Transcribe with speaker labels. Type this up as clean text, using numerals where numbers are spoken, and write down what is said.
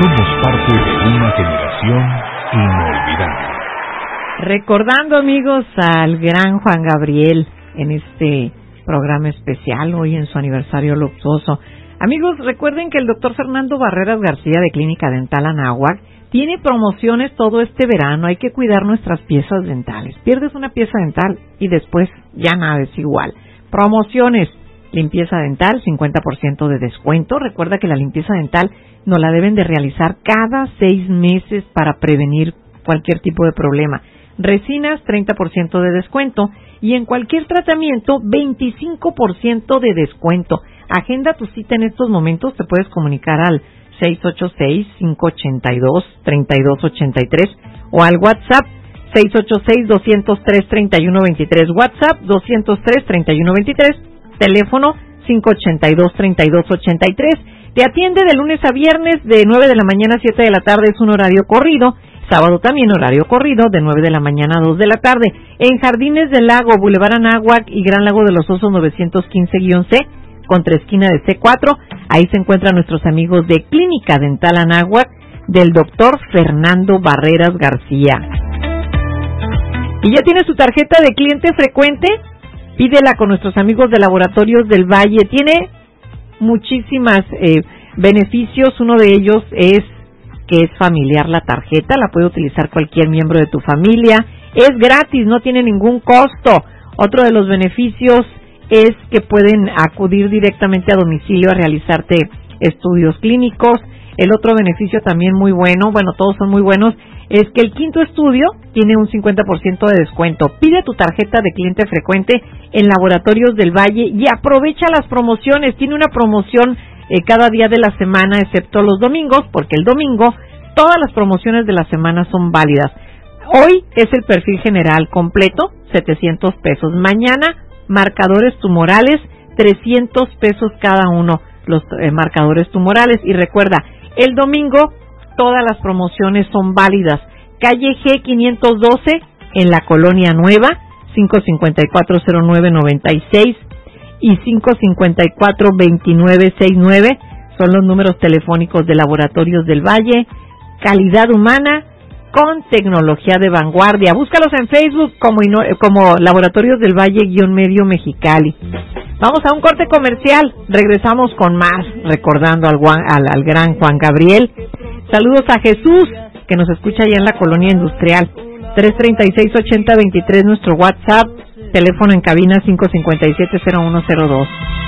Speaker 1: Somos parte de una generación inolvidable.
Speaker 2: Recordando, amigos, al gran Juan Gabriel en este programa especial hoy en su aniversario luctuoso. Amigos, recuerden que el doctor Fernando Barreras García de Clínica Dental Anáhuac tiene promociones todo este verano. Hay que cuidar nuestras piezas dentales. Pierdes una pieza dental y después ya nada es igual. Promociones: limpieza dental, 50% de descuento. Recuerda que la limpieza dental nos la deben de realizar cada 6 meses para prevenir cualquier tipo de problema. Resinas, 30% de descuento. Y en cualquier tratamiento, 25% de descuento. Agenda tu cita en estos momentos. Te puedes comunicar al 686-582-3283 o al WhatsApp 686-203-3123. WhatsApp 203-3123. Teléfono 582-3283. Te atiende de lunes a viernes de 9 de la mañana a 7 de la tarde. Es un horario corrido. Sábado también horario corrido de 9 de la mañana a 2 de la tarde. En Jardines del Lago, Boulevard Anáhuac y Gran Lago de los Osos 915-C, contra esquina de C4. Ahí se encuentran nuestros amigos de Clínica Dental Anáhuac del doctor Fernando Barreras García. ¿Y ya tiene su tarjeta de cliente frecuente? Pídela con nuestros amigos de Laboratorios del Valle. Tiene muchísimos beneficios. Uno de ellos es que es familiar la tarjeta. La puede utilizar cualquier miembro de tu familia. Es gratis, no tiene ningún costo. Otro de los beneficios es que pueden acudir directamente a domicilio a realizarte estudios clínicos. El otro beneficio también muy bueno, todos son muy buenos, es que el quinto estudio tiene un 50% de descuento. Pide tu tarjeta de cliente frecuente en Laboratorios del Valle y aprovecha las promociones. Tiene una promoción cada día de la semana, excepto los domingos, porque el domingo todas las promociones de la semana son válidas. Hoy es el perfil general completo, 700 pesos. Mañana, marcadores tumorales, 300 pesos cada uno, los marcadores tumorales. Y recuerda, el domingo todas las promociones son válidas. Calle G 512 en la Colonia Nueva, 554-0996 y 554-2969 son los números telefónicos de Laboratorios del Valle. Calidad humana con tecnología de vanguardia. Búscalos en Facebook como Laboratorios del Valle-Medio Mexicali. Vamos a un corte comercial. Regresamos con más, recordando al gran Juan Gabriel. Saludos a Jesús, que nos escucha allá en la Colonia Industrial. 336-8023 nuestro WhatsApp. Teléfono en cabina 557-0102.